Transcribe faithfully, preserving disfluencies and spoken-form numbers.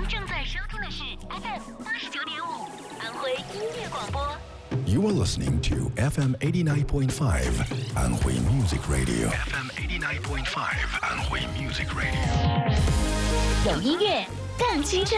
正在收听的是 F M 八十九点五安徽音乐广播。 You are listening to F M eighty-nine point five 安徽 Music Radio. F M eighty-nine point five 安徽 Music Radio. 有音乐更青春。